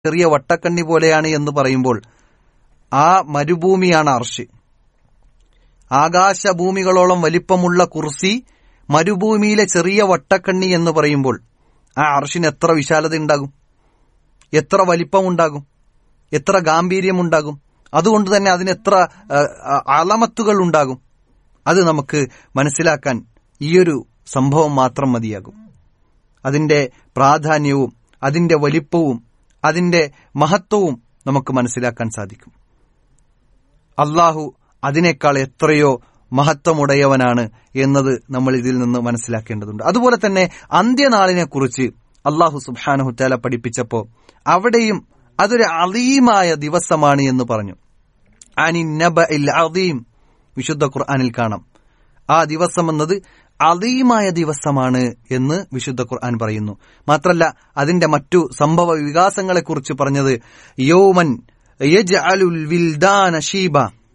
ചെറിയ വട്ടക്കണ്ണി പോലെയാണ് എന്ന് പറയുമ്പോൾ ആ മരുഭൂമിയാണ് അർശ്. ആകാശഭൂമികളോളം വലിപ്പമുള്ള കുർസി മരുഭൂമിയിലെ ചെറിയ വട്ടക്കണ്ണി എന്ന് പറയുമ്പോൾ ആ അർശിന് എത്ര വിശാലത ഉണ്ടാകും, എത്ര വലിപ്പമുണ്ടാകും, എത്ര ഗാംഭീര്യമുണ്ടാകും. അതുകൊണ്ട് തന്നെ അതിനെത്ര അലമത്തുകൾ ഉണ്ടാകും. അത് നമുക്ക് മനസ്സിലാക്കാൻ ഈയൊരു സംഭവം മാത്രം മതിയാകും. അതിന്റെ പ്രാധാന്യവും അതിന്റെ വലിപ്പവും അതിന്റെ മഹത്വവും നമുക്ക് മനസ്സിലാക്കാൻ സാധിക്കും. അള്ളാഹു അതിനേക്കാൾ എത്രയോ മഹത്വമുടയവനാണ് എന്നത് നമ്മൾ ഇതിൽ നിന്ന് മനസ്സിലാക്കേണ്ടതുണ്ട്. അതുപോലെ തന്നെ അന്ത്യനാളിനെ കുറിച്ച് അള്ളാഹു സുബ്ഹാനഹു തആല പഠിപ്പിച്ചപ്പോൾ അവിടെയും അതൊരു അളീമായ ദിവസമാണ് എന്ന് പറഞ്ഞു. അനി നബഇൽ അളീം, വിശുദ്ധ ഖുർആനിൽ കാണാം. ആ ദിവസം എന്നത് അളീമായ ദിവസമാണ് എന്ന് വിശുദ്ധ ഖുർആൻ പറയുന്നു. മാത്രല്ല അതിന്റെ മറ്റു സംഭവ വികാസങ്ങളെ കുറിച്ച് പറഞ്ഞത് യൗമൻ യജ്അലുൽ വിൽദാന ശീബ.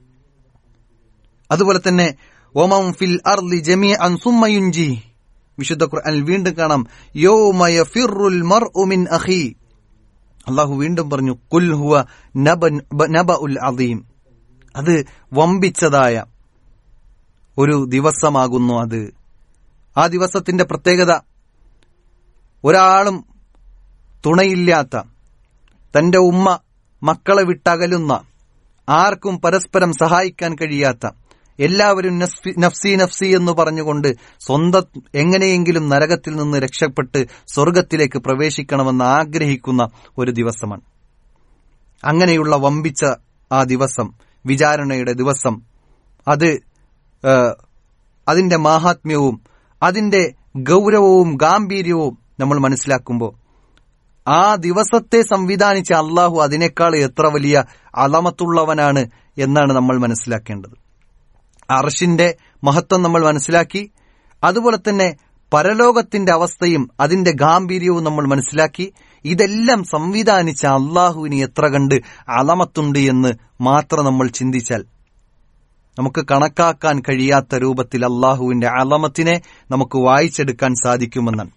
അതുപോലെ തന്നെ വമൻ ഫിൽ അർളി ജമീഅൻ സുമ്മ യുൻജി. വിശുദ്ധ ഖുർആനിൽ വീണ്ടും കാണാം യൗമ യഫിറുൽ മർഉ മിൻ അഖി. അല്ലാഹു വീണ്ടും പറഞ്ഞു ഖുൽ ഹുവ നബഉൽ അളീം. അത് വമ്പിച്ചതായ ഒരു ദിവസമാകുന്നു. അത് ആ ദിവസത്തിന്റെ പ്രത്യേകത ഒരാളും തുണയില്ലാത്ത, തന്റെ ഉമ്മ മക്കളെ വിട്ടകലുന്ന, ആർക്കും പരസ്പരം സഹായിക്കാൻ കഴിയാത്ത, എല്ലാവരും നഫ്സി നഫ്സി എന്ന് പറഞ്ഞുകൊണ്ട് സ്വന്തം എങ്ങനെയെങ്കിലും നരകത്തിൽ നിന്ന് രക്ഷപ്പെട്ട് സ്വർഗത്തിലേക്ക് പ്രവേശിക്കണമെന്ന് ആഗ്രഹിക്കുന്ന ഒരു ദിവസമാണ്. അങ്ങനെയുള്ള വമ്പിച്ച ആ ദിവസം, വിചാരണയുടെ ദിവസം, അത് അതിന്റെ മാഹാത്മ്യവും അതിന്റെ ഗൗരവവും ഗാംഭീര്യവും നമ്മൾ മനസ്സിലാക്കുമ്പോൾ ആ ദിവസത്തെ സംവിധാനിച്ച അള്ളാഹു അതിനേക്കാൾ എത്ര വലിയ അളമത്തുള്ളവനാണ് എന്നാണ് നമ്മൾ മനസ്സിലാക്കേണ്ടത്. അർശിന്റെ മഹത്വം നമ്മൾ മനസ്സിലാക്കി. അതുപോലെ തന്നെ പരലോകത്തിന്റെ അവസ്ഥയും അതിന്റെ ഗാംഭീര്യവും നമ്മൾ മനസ്സിലാക്കി. ഇതെല്ലാം സംവിധാനിച്ച അള്ളാഹുവിന് എത്ര കണ്ട് അളമത്തുണ്ട് എന്ന് മാത്രം നമ്മൾ ചിന്തിച്ചാൽ നമുക്ക് കണക്കാക്കാൻ കഴിയാത്ത രൂപത്തിൽ അള്ളാഹുവിന്റെ അളമത്തിനെ നമുക്ക് വായിച്ചെടുക്കാൻ സാധിക്കുമെന്നാണ്.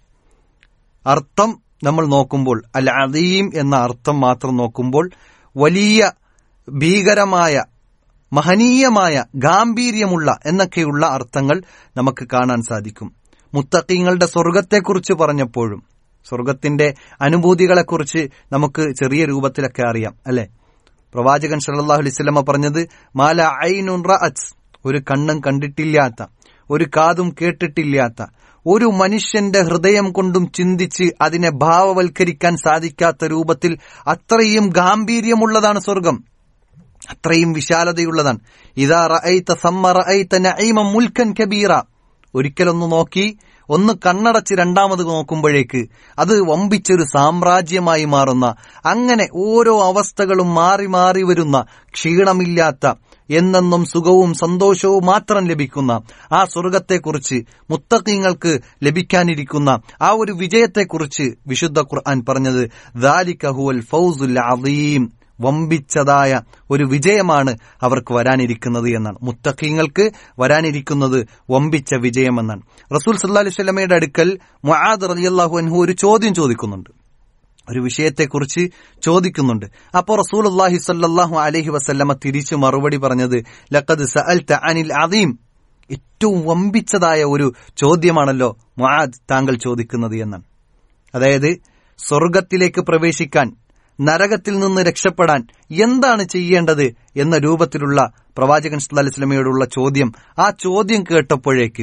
അർത്ഥം നമ്മൾ നോക്കുമ്പോൾ അൽ അദീം എന്ന അർത്ഥം മാത്രം നോക്കുമ്പോൾ വലിയ ഭീകരമായ മഹനീയമായ ഗാംഭീര്യമുള്ള എന്നൊക്കെയുള്ള അർത്ഥങ്ങൾ നമുക്ക് കാണാൻ സാധിക്കും. മുത്തഖീങ്ങളുടെ സ്വർഗത്തെക്കുറിച്ച് പറഞ്ഞപ്പോഴും സ്വർഗത്തിന്റെ അനുഭൂതികളെക്കുറിച്ച് നമുക്ക് ചെറിയ രൂപത്തിലൊക്കെ അറിയാം, അല്ലെ? പ്രവാചകൻ സല്ലല്ലാഹു അലൈഹി വസല്ലമ പറഞ്ഞത് മാല ഐനുൻ റഅത്, ഒരു കണ്ണും കണ്ടിട്ടില്ലാത്ത, ഒരു കാതും കേട്ടിട്ടില്ലാത്ത, ഒരു മനുഷ്യന്റെ ഹൃദയം കൊണ്ടും ചിന്തിച്ച് അതിനെ ഭാവവൽക്കരിക്കാൻ സാധിക്കാത്ത രൂപത്തിൽ അത്രയും ഗാംഭീര്യമുള്ളതാണ് സ്വർഗം, അത്രയും വിശാലതയുള്ളതാണ്. ഇദാ റഅയ്ത സമ്മ റഅയ്ത നഈമൻ മുൽക്കൻ കബീറ. ഒരിക്കലൊന്ന് നോക്കി, ഒന്ന് കണ്ണടച്ച് രണ്ടാമത് നോക്കുമ്പോഴേക്ക് അത് വമ്പിച്ചൊരു സാമ്രാജ്യമായി മാറുന്ന, അങ്ങനെ ഓരോ അവസ്ഥകളും മാറി മാറി വരുന്ന, ക്ഷീണമില്ലാത്ത, എന്നെന്നും സുഖവും സന്തോഷവും മാത്രം ലഭിക്കുന്ന ആ സ്വർഗത്തെക്കുറിച്ച്, മുത്തഖീങ്ങൾക്ക് ലഭിക്കാനിരിക്കുന്ന ആ ഒരു വിജയത്തെക്കുറിച്ച് വിശുദ്ധ ഖുർആൻ പറഞ്ഞത് ദാലിക ഹുവൽ ഫൗസുൽ അദീം, വമ്പിച്ചതായ ഒരു വിജയമാണ് അവർക്ക് വരാനിരിക്കുന്നത് എന്നാണ്. മുത്തഖീങ്ങൾക്ക് വരാനിരിക്കുന്നത് വമ്പിച്ച വിജയമെന്നാണ്. റസൂൽ സല്ലല്ലാഹു അലൈഹി വസല്ലമയുടെ അടുക്കൽ മുആദ് റളിയല്ലാഹു അൻഹു ഒരു ചോദ്യം ചോദിക്കുന്നുണ്ട്, ഒരു വിഷയത്തെക്കുറിച്ച് ചോദിക്കുന്നുണ്ട്. അപ്പോൾ റസൂലുള്ളാഹി സ്വല്ലല്ലാഹു അലൈഹി വസല്ലമ തിരിച്ചു മറുപടി പറഞ്ഞത് ലഖദ് സഅൽത അനിൽ അദീം, ഏറ്റവും വമ്പിച്ചതായ ഒരു ചോദ്യമാണല്ലോ മുആദ് താങ്കൾ ചോദിക്കുന്നത് എന്നാണ്. അതായത് സ്വർഗത്തിലേക്ക് പ്രവേശിക്കാൻ, നരകത്തിൽ നിന്ന് രക്ഷപ്പെടാൻ എന്താണ് ചെയ്യേണ്ടത് എന്ന രൂപത്തിലുള്ള പ്രവാചകൻ സല്ലല്ലാഹു അലൈഹി വസല്ലമയോടുള്ള ചോദ്യം. ആ ചോദ്യം കേട്ടപ്പോഴേക്ക്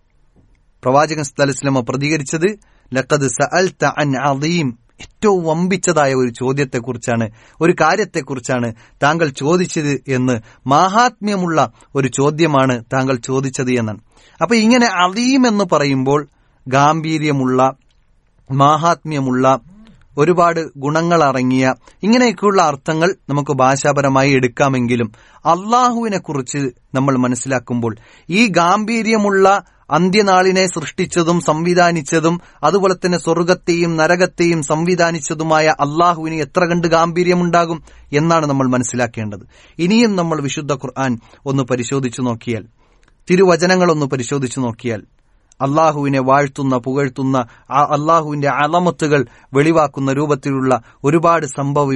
പ്രവാചകൻ സല്ലല്ലാഹു അലൈഹി വസല്ലമ പ്രതികരിച്ചത് ലഖദ് സഅൽത അൻ അദീം, ഏറ്റവും വമ്പിച്ചതായ ഒരു ചോദ്യത്തെക്കുറിച്ചാണ്, ഒരു കാര്യത്തെക്കുറിച്ചാണ് താങ്കൾ ചോദിച്ചത് എന്ന്, മാഹാത്മ്യമുള്ള ഒരു ചോദ്യമാണ് താങ്കൾ ചോദിച്ചത് എന്നാണ്. അപ്പൊ ഇങ്ങനെ അദീം എന്ന് പറയുമ്പോൾ ഗാംഭീര്യമുള്ള, മാഹാത്മ്യമുള്ള, ഒരുപാട് ഗുണങ്ങൾ അടങ്ങിയ ഇങ്ങനെയൊക്കെയുള്ള അർത്ഥങ്ങൾ നമുക്ക് ഭാഷാപരമായി എടുക്കാമെങ്കിലും അള്ളാഹുവിനെ കുറിച്ച് നമ്മൾ മനസ്സിലാക്കുമ്പോൾ ഈ ഗാംഭീര്യമുള്ള അന്ത്യനാളിനെ സൃഷ്ടിച്ചതും സംവിധാനിച്ചതും അതുപോലെ തന്നെ സ്വർഗത്തെയും നരകത്തെയും സംവിധാനിച്ചതുമായ അള്ളാഹുവിന് എത്ര കണ്ട് ഗാംഭീര്യമുണ്ടാകും എന്നാണ് നമ്മൾ മനസ്സിലാക്കേണ്ടത്. ഇനിയും നമ്മൾ വിശുദ്ധ ഖുർആൻ ഒന്ന് പരിശോധിച്ചു നോക്കിയാൽ, തിരുവചനങ്ങളൊന്ന് പരിശോധിച്ചു നോക്കിയാൽ അള്ളാഹുവിനെ വാഴ്ത്തുന്ന പുകഴ്ത്തുന്ന അള്ളാഹുവിന്റെ അളമത്തുകൾ വെളിവാക്കുന്ന രൂപത്തിലുള്ള ഒരുപാട് സംഭവ